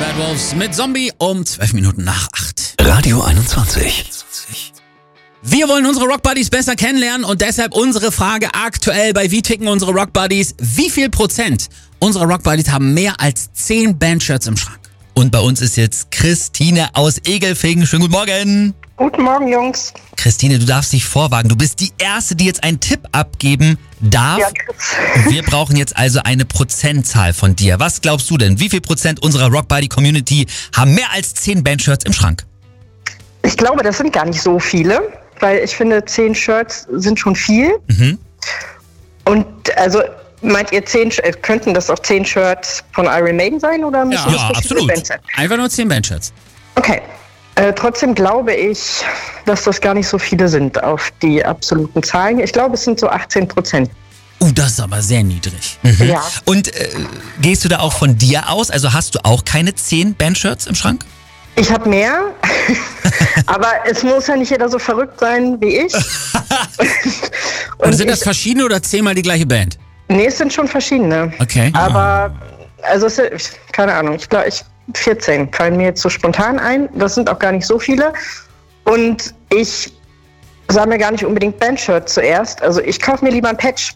Bad Wolves mit Zombie um 12 Minuten nach 8. Radio 21. Wir wollen unsere Rock Buddies besser kennenlernen und deshalb unsere Frage aktuell bei Wie ticken unsere Rock Buddies? Wie viel Prozent unserer Rock Buddies haben mehr als 10 Bandshirts im Schrank? Und bei uns ist jetzt Christine aus Egelfingen. Schönen guten Morgen. Guten Morgen, Jungs. Christine, du darfst dich vorwagen. Du bist die Erste, die jetzt einen Tipp abgeben darf. Ja, Wir brauchen jetzt also eine Prozentzahl von dir. Was glaubst du denn? Wie viel Prozent unserer Rock Buddy Community haben mehr als 10 Bandshirts im Schrank? Ich glaube, das sind gar nicht so viele, weil ich finde, 10 Shirts sind schon viel. Und also, meint ihr, könnten das auch 10 Shirts von Iron Maiden sein? Oder müssen das verschiedene absolut. Bands sein? Einfach nur 10 Bandshirts. Okay. Trotzdem glaube ich, dass das gar nicht so viele sind auf die absoluten Zahlen. Ich glaube, es sind so 18%. Das ist aber sehr niedrig. Ja. Und gehst du da auch von dir aus? Also hast du auch keine 10 Bandshirts im Schrank? Ich habe mehr, aber es muss ja nicht jeder so verrückt sein wie ich. Und sind das verschiedene oder 10-mal die gleiche Band? Nee, es sind schon verschiedene. Okay. Aber, also, keine Ahnung, ich glaube, 14 fallen mir jetzt so spontan ein. Das sind auch gar nicht so viele. Und ich sammle gar nicht unbedingt Bandshirts zuerst. Also, ich kaufe mir lieber ein Patch.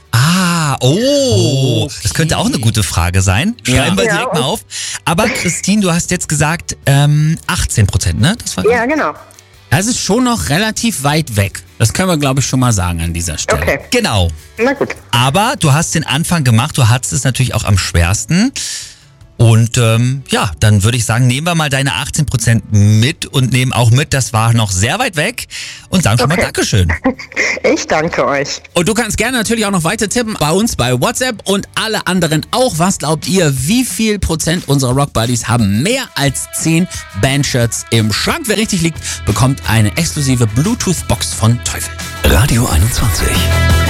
Das könnte auch eine gute Frage sein. Schreiben wir Ja, direkt mal auf. Aber Christine, du hast jetzt gesagt 18%, ne? Das war Ja, genau. Das ist schon noch relativ weit weg. Das können wir, glaube ich, schon mal sagen an dieser Stelle. Okay, Genau. na gut. Aber du hast den Anfang gemacht, du hattest es natürlich auch am schwersten. Und dann würde ich sagen, nehmen wir mal deine 18% mit und nehmen auch mit, das war noch sehr weit weg und sagen schon mal Dankeschön. Ich danke euch. Und du kannst gerne natürlich auch noch weiter tippen bei uns bei WhatsApp und alle anderen auch. Was glaubt ihr, wie viel Prozent unserer Rock Buddies haben mehr als 10 Bandshirts im Schrank? Wer richtig liegt, bekommt eine exklusive Bluetooth-Box von Teufel. Radio 21.